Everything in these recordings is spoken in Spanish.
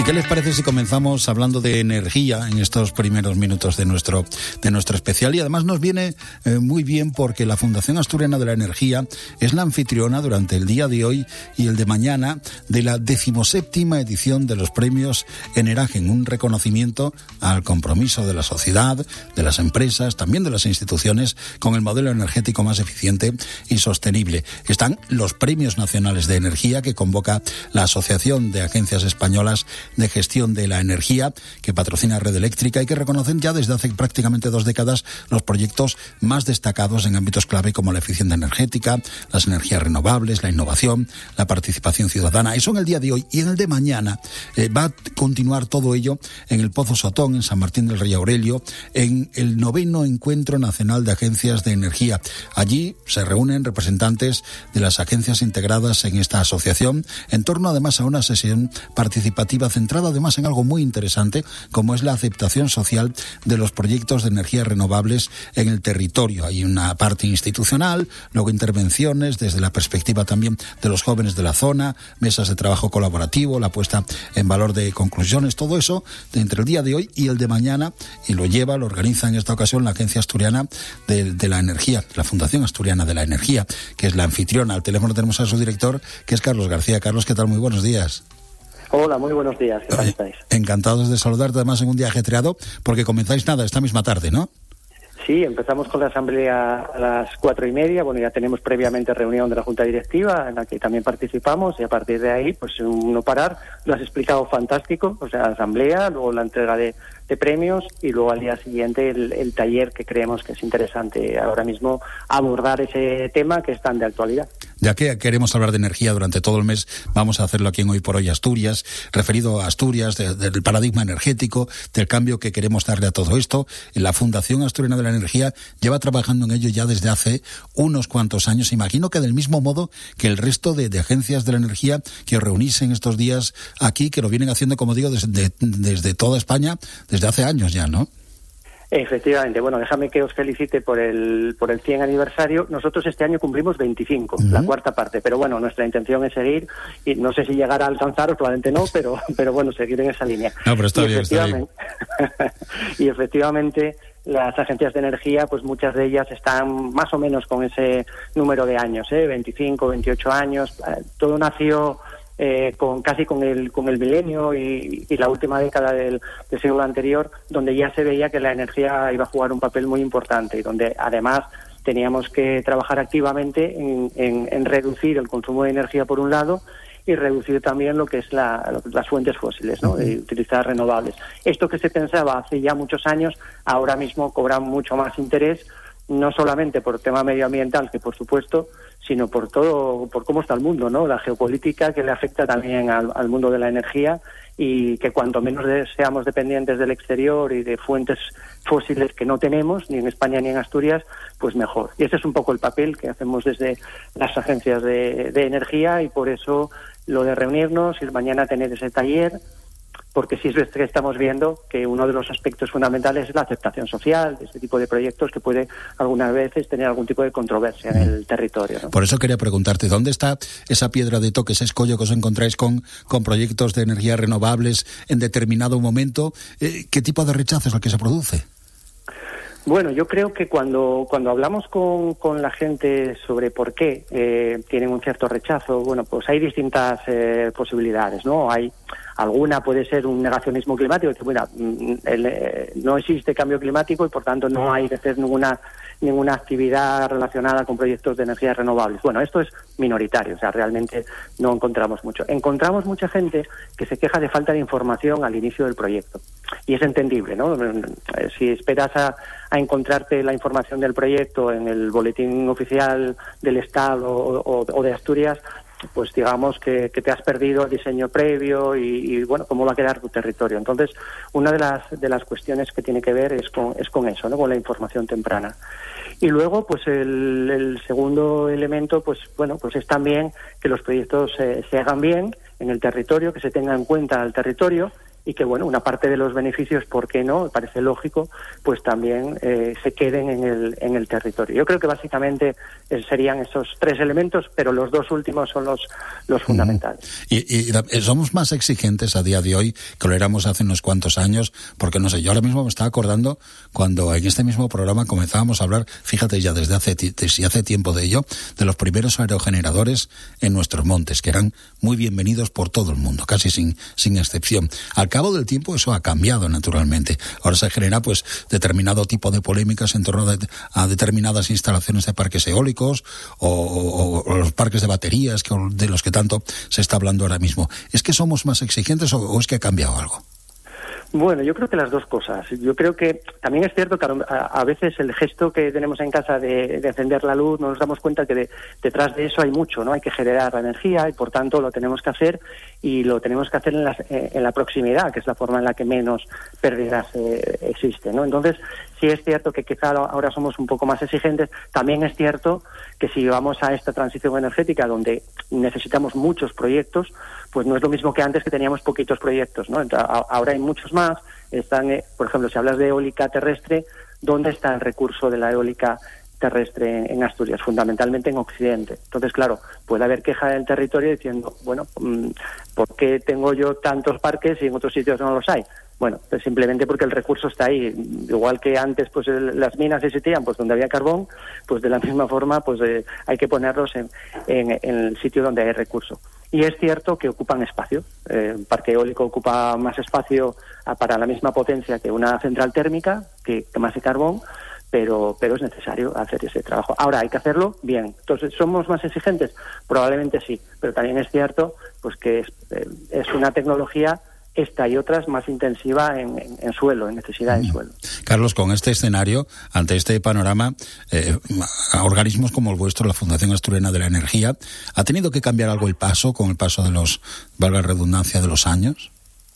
¿Y qué les parece si comenzamos hablando de energía en estos primeros minutos de nuestro especial? Y además nos viene muy bien porque la Fundación Asturiana de la Energía es la anfitriona durante el día de hoy y el de mañana de la 17ª edición de los premios Eneragen, un reconocimiento al compromiso de la sociedad, de las empresas, también de las instituciones con el modelo energético más eficiente y sostenible. Están los Premios Nacionales de Energía que convoca la Asociación de Agencias Españolas de Gestión de la Energía, que patrocina Red Eléctrica y que reconocen ya desde hace prácticamente 2 décadas los proyectos más destacados en ámbitos clave como la eficiencia energética, las energías renovables, la innovación, la participación ciudadana. Eso en el día de hoy. Y en el de mañana va a continuar todo ello en el Pozo Sotón, en San Martín del Rey Aurelio, en el 9º Encuentro Nacional de Agencias de Energía. Allí se reúnen representantes de las agencias integradas en esta asociación, en torno además a una sesión participativa centrada además en algo muy interesante, como es la aceptación social de los proyectos de energías renovables en el territorio. Hay una parte institucional, luego intervenciones desde la perspectiva también de los jóvenes de la zona, mesas de trabajo colaborativo, la puesta en valor de conclusiones, todo eso entre el día de hoy y el de mañana, y lo organiza en esta ocasión la Agencia Asturiana de la Energía, la Fundación Asturiana de la Energía, que es la anfitriona. Al teléfono tenemos a su director, que es Carlos García. Carlos, ¿qué tal? Muy buenos días. Hola, muy buenos días. ¿Qué tal estáis? Encantados de saludarte, además en un día ajetreado, porque comenzáis esta misma tarde, ¿no? Sí, empezamos con la asamblea a las 4:30. Bueno, ya tenemos previamente reunión de la Junta Directiva en la que también participamos, y a partir de ahí, pues no parar. Lo has explicado fantástico, o sea, asamblea, luego la entrega de premios y luego al día siguiente el taller, que creemos que es interesante ahora mismo abordar ese tema que es tan de actualidad. Ya que queremos hablar de energía durante todo el mes, vamos a hacerlo aquí en Hoy por Hoy Asturias, referido a Asturias, del paradigma energético, del cambio que queremos darle a todo esto. La Fundación Asturiana de la Energía lleva trabajando en ello ya desde hace unos cuantos años. Imagino que del mismo modo que el resto de agencias de la energía que os reunís en estos días aquí, que lo vienen haciendo, como digo, desde toda España, desde hace años ya, ¿no? Efectivamente. Bueno, déjame que os felicite por el 100 aniversario. Nosotros este año cumplimos 25, la cuarta parte, pero bueno, nuestra intención es seguir, y no sé si llegar a alcanzaros, probablemente no, pero bueno, seguir en esa línea. No, pero está bien. Y efectivamente, las agencias de energía, pues muchas de ellas están más o menos con ese número de años, 25, 28 años. Todo nació con el milenio y la última década del siglo anterior, donde ya se veía que la energía iba a jugar un papel muy importante y donde además teníamos que trabajar activamente en reducir el consumo de energía por un lado, y reducir también lo que es las fuentes fósiles, ¿no? Y utilizar renovables. Esto que se pensaba hace ya muchos años, ahora mismo cobra mucho más interés, no solamente por tema medioambiental, que por supuesto, sino por cómo está el mundo, ¿no? La geopolítica, que le afecta también al mundo de la energía, y que cuanto menos seamos dependientes del exterior y de fuentes fósiles que no tenemos, ni en España ni en Asturias, pues mejor. Y ese es un poco el papel que hacemos desde las agencias de energía, y por eso lo de reunirnos y mañana tener ese taller, porque sí es que estamos viendo que uno de los aspectos fundamentales es la aceptación social de este tipo de proyectos, que puede algunas veces tener algún tipo de controversia en el territorio, ¿no? Por eso quería preguntarte, ¿dónde está esa piedra de toque, ese escollo que os encontráis con proyectos de energías renovables en determinado momento? ¿Qué tipo de rechazo es el que se produce? Bueno, yo creo que cuando hablamos con la gente sobre por qué tienen un cierto rechazo, bueno, pues hay distintas posibilidades, ¿no? Alguna puede ser un negacionismo climático, que bueno, no existe cambio climático y por tanto no hay que hacer ninguna actividad relacionada con proyectos de energías renovables. Bueno, esto es minoritario, o sea, realmente no encontramos mucho. Encontramos mucha gente que se queja de falta de información al inicio del proyecto. Y es entendible, ¿no? Si esperas a encontrarte la información del proyecto en el boletín oficial del Estado o de Asturias, pues digamos que te has perdido el diseño previo y bueno, cómo va a quedar tu territorio. Entonces, una de las cuestiones que tiene que ver es con eso, ¿no? Con la información temprana. Y luego, pues el segundo elemento, pues bueno, pues es también que los proyectos se hagan bien en el territorio, que se tenga en cuenta el territorio, y que, bueno, una parte de los beneficios, ¿por qué no? Me parece lógico, pues también se queden en el territorio. Yo creo que básicamente serían esos 3 elementos, pero los 2 últimos son los fundamentales. Y somos más exigentes a día de hoy que lo éramos hace unos cuantos años, porque no sé, yo ahora mismo me estaba acordando cuando en este mismo programa comenzábamos a hablar, fíjate ya desde hace tiempo de ello, de los primeros aerogeneradores en nuestros montes, que eran muy bienvenidos por todo el mundo, casi sin excepción. Al cabo del tiempo eso ha cambiado naturalmente. Ahora se genera pues determinado tipo de polémicas en torno a determinadas instalaciones de parques eólicos o los parques de baterías de los que tanto se está hablando ahora mismo. ¿Es que somos más exigentes o es que ha cambiado algo? Bueno, yo creo que las dos cosas. Yo creo que también es cierto que a veces el gesto que tenemos en casa de encender la luz, no nos damos cuenta que detrás de eso hay mucho, ¿no? Hay que generar la energía y, por tanto, lo tenemos que hacer, y lo tenemos que hacer en la proximidad, que es la forma en la que menos pérdidas existen, ¿no? Entonces, sí es cierto que quizá ahora somos un poco más exigentes. También es cierto que si vamos a esta transición energética donde necesitamos muchos proyectos, pues no es lo mismo que antes, que teníamos poquitos proyectos, ¿no? Entonces, ahora hay muchos más. Están, por ejemplo, si hablas de eólica terrestre, ¿dónde está el recurso de la eólica terrestre en Asturias? Fundamentalmente en Occidente. Entonces, claro, puede haber queja del territorio diciendo, bueno, ¿por qué tengo yo tantos parques y en otros sitios no los hay? Bueno, pues simplemente porque el recurso está ahí. Igual que antes pues las minas existían pues donde había carbón, pues de la misma forma pues hay que ponerlos en el sitio donde hay recurso. Y es cierto que ocupan espacio. Un parque eólico ocupa más espacio para la misma potencia que una central térmica, que más de carbón, pero es necesario hacer ese trabajo. Ahora, hay que hacerlo bien. Entonces, ¿somos más exigentes? Probablemente sí, pero también es cierto pues que es una tecnología, esta y otras, más intensiva en suelo, en necesidad de suelo. Carlos, con este escenario, ante este panorama, organismos como el vuestro, la Fundación Asturiana de la Energía, ¿ha tenido que cambiar algo el paso con el paso de los, valga la redundancia, de los años?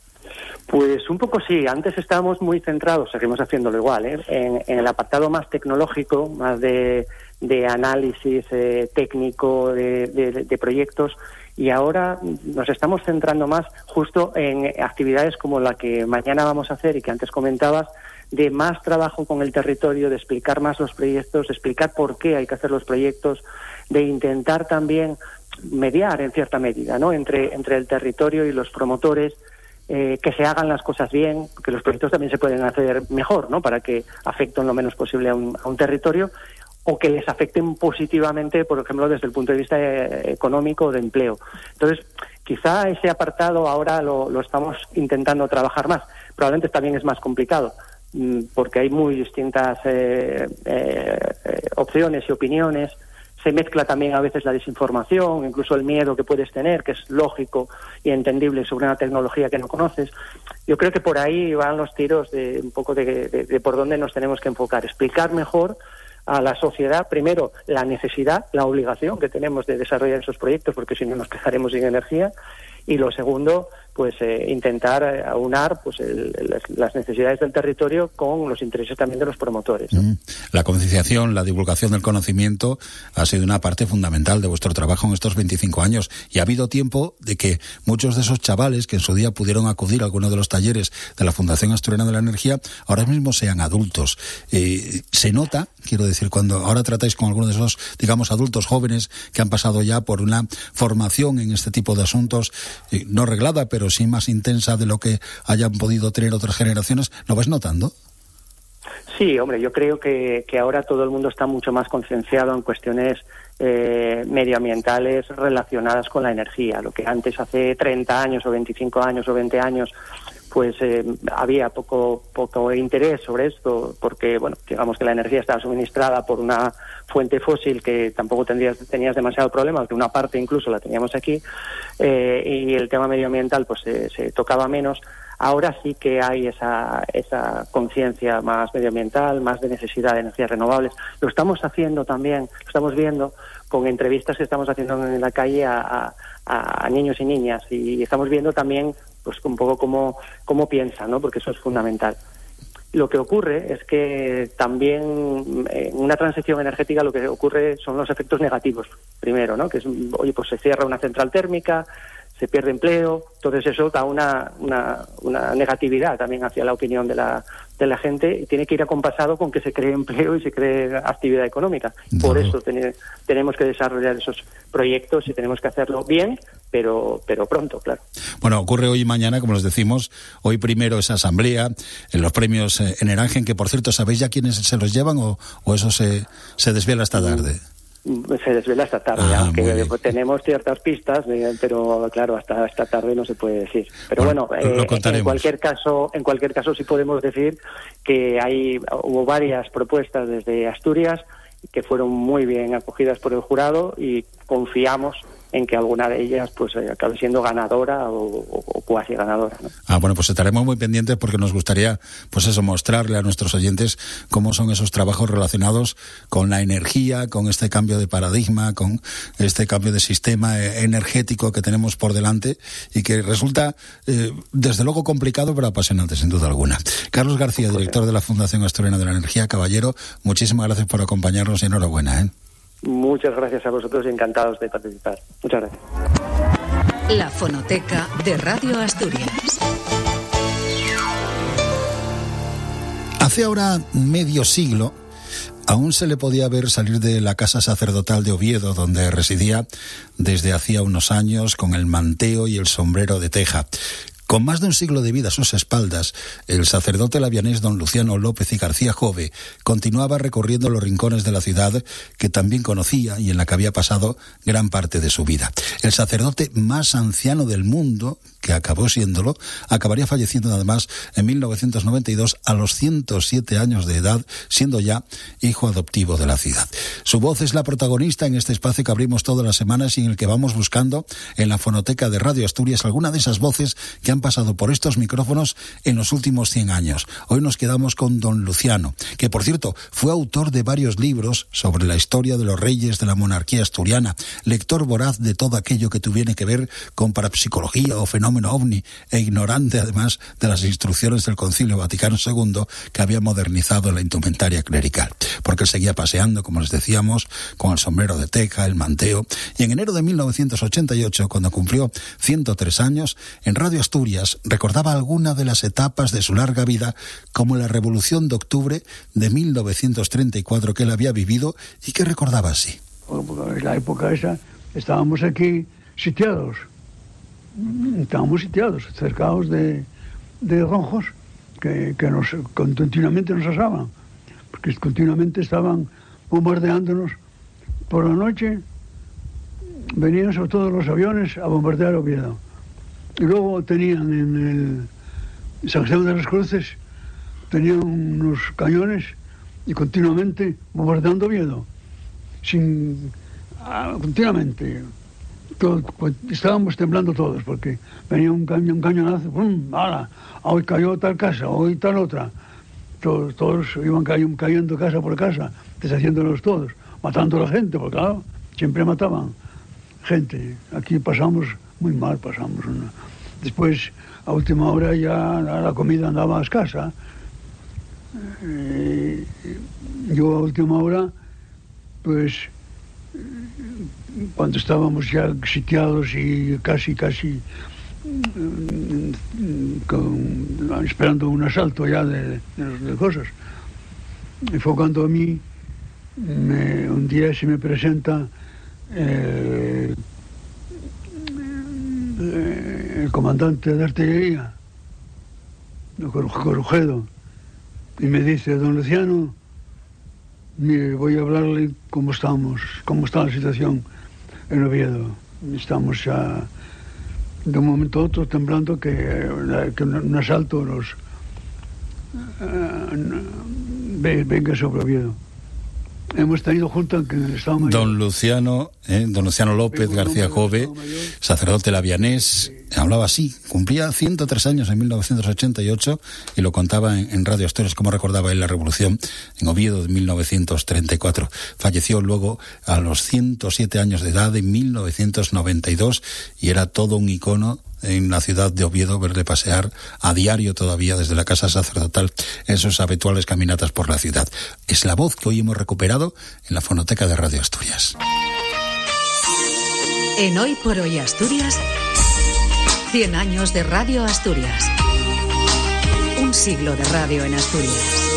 Pues un poco sí. Antes estábamos muy centrados, seguimos haciéndolo igual, en el apartado más tecnológico, más de análisis técnico de proyectos, y ahora nos estamos centrando más justo en actividades como la que mañana vamos a hacer y que antes comentabas, de más trabajo con el territorio, de explicar más los proyectos, de explicar por qué hay que hacer los proyectos, de intentar también mediar en cierta medida, ¿no? entre el territorio y los promotores, que se hagan las cosas bien, que los proyectos también se pueden hacer mejor, ¿no? Para que afecten lo menos posible a un territorio, o que les afecten positivamente, por ejemplo, desde el punto de vista económico o de empleo. Entonces, quizá ese apartado ahora lo estamos intentando trabajar más. Probablemente también es más complicado, porque hay muy distintas opciones y opiniones. Se mezcla también a veces la desinformación, incluso el miedo que puedes tener, que es lógico y entendible sobre una tecnología que no conoces. Yo creo que por ahí van los tiros de un poco de por dónde nos tenemos que enfocar. Explicar mejor a la sociedad, primero, la necesidad, la obligación que tenemos de desarrollar esos proyectos, porque si no nos quedaremos sin energía. Y lo segundo, pues intentar aunar pues las necesidades del territorio con los intereses también de los promotores, ¿no? La concienciación, la divulgación del conocimiento ha sido una parte fundamental de vuestro trabajo en estos 25 años, y ha habido tiempo de que muchos de esos chavales que en su día pudieron acudir a alguno de los talleres de la Fundación Asturiana de la Energía ahora mismo sean adultos. Se nota, quiero decir, cuando ahora tratáis con algunos de esos, digamos, adultos jóvenes que han pasado ya por una formación en este tipo de asuntos, no reglada, pero sí más intensa de lo que hayan podido tener otras generaciones, ¿lo vas notando? Sí, hombre, yo creo que ahora todo el mundo está mucho más concienciado en cuestiones medioambientales relacionadas con la energía. Lo que antes, hace 30 años o 25 años o 20 años, pues había poco interés sobre esto, porque, bueno, digamos que la energía estaba suministrada por una fuente fósil que tampoco tenías demasiado problema, que una parte incluso la teníamos aquí, y el tema medioambiental pues se tocaba menos. Ahora sí que hay esa conciencia más medioambiental, más de necesidad de energías renovables. Lo estamos haciendo también, lo estamos viendo con entrevistas que estamos haciendo en la calle a niños y niñas, y estamos viendo también pues un poco cómo piensan, ¿no? Porque eso es fundamental. Lo que ocurre es que también en una transición energética lo que ocurre son los efectos negativos, primero, ¿no? Que es, oye, pues se cierra una central térmica, se pierde empleo. Entonces eso da una negatividad también hacia la opinión de la gente, y tiene que ir acompasado con que se cree empleo y se cree actividad económica. Por eso tenemos que desarrollar esos proyectos y tenemos que hacerlo bien, pero pronto, claro. Bueno, ocurre hoy y mañana, como les decimos. Hoy primero esa asamblea, en los premios Enerangen, que por cierto, ¿sabéis ya quiénes se los llevan o eso se desvela esta tarde? Se desvela esta tarde, aunque tenemos ciertas pistas, pero claro, hasta esta tarde no se puede decir. Pero bueno, en cualquier caso sí podemos decir que hubo varias propuestas desde Asturias que fueron muy bien acogidas por el jurado, y confiamos en que alguna de ellas pues acabe siendo ganadora o cuasi ganadora, ¿no? Bueno, pues estaremos muy pendientes, porque nos gustaría pues eso, mostrarle a nuestros oyentes cómo son esos trabajos relacionados con la energía, con este cambio de paradigma, con este cambio de sistema energético que tenemos por delante, y que resulta desde luego complicado, pero apasionante sin duda alguna. Carlos García, director de la Fundación Asturiana de la Energía. Caballero, muchísimas gracias por acompañarnos y enhorabuena, Muchas gracias a vosotros y encantados de participar. Muchas gracias. La Fonoteca de Radio Asturias. Hace ahora medio siglo aún se le podía ver salir de la casa sacerdotal de Oviedo, donde residía desde hacía unos años, con el manteo y el sombrero de teja. Con más de un siglo de vida a sus espaldas, el sacerdote labianés don Luciano López y García Jove continuaba recorriendo los rincones de la ciudad que también conocía y en la que había pasado gran parte de su vida. El sacerdote más anciano del mundo, que acabó siéndolo, acabaría falleciendo además en 1992 a los 107 años de edad, siendo ya hijo adoptivo de la ciudad. Su voz es la protagonista en este espacio que abrimos todas las semanas y en el que vamos buscando en la Fonoteca de Radio Asturias alguna de esas voces que han pasado por estos micrófonos en los últimos 100 años. Hoy nos quedamos con don Luciano, que por cierto fue autor de varios libros sobre la historia de los reyes de la monarquía asturiana, lector voraz de todo aquello que tuviera que ver con parapsicología o fenómeno ovni, e ignorante además de las instrucciones del Concilio Vaticano II, que había modernizado la indumentaria clerical, porque él seguía paseando, como les decíamos, con el sombrero de teja, el manteo, y en enero de 1988, cuando cumplió 103 años, en Radio Asturias recordaba alguna de las etapas de su larga vida, como la Revolución de Octubre de 1934 que él había vivido y que recordaba así. En la época esa estábamos aquí sitiados, cercados de ronjos que continuamente nos asaban, porque continuamente estaban bombardeándonos. Por la noche venían sobre todo los aviones a bombardear Oviedo. Y luego tenían en el San José de las Cruces, tenían unos cañones y continuamente bombardeando Oviedo. Continuamente. Estábamos temblando todos, porque venía un cañonazo, ¡pum! ¡Hala! Hoy cayó tal casa, hoy tal otra. Todos iban cayendo casa por casa, deshaciéndolos todos, matando a la gente, porque claro, siempre mataban gente. Aquí pasamos muy mal, Después, a última hora ya la comida andaba escasa. Yo a última hora, pues, cuando estábamos ya sitiados y casi esperando un asalto ya de cosas, y fue cuando a mí un día se me presenta el comandante de artillería, Corujedo, y me dice: don Luciano, mire, voy a hablarle cómo está la situación en Oviedo. Estamos ya de un momento a otro temblando que un asalto venga sobre Oviedo. Hemos tenido junto en el Estado Mayor. Don Luciano López García Jove, sacerdote labianés, hablaba así. Cumplía 103 años en 1988 y lo contaba en Radio Asturias, como recordaba él la revolución en Oviedo de 1934. Falleció luego a los 107 años de edad en 1992 y era todo un icono en la ciudad de Oviedo, verle pasear a diario todavía desde la casa sacerdotal en sus habituales caminatas por la ciudad. Es la voz que hoy hemos recuperado en la Fonoteca de Radio Asturias. En Hoy por Hoy Asturias, 100 años de Radio Asturias. Un siglo de radio en Asturias.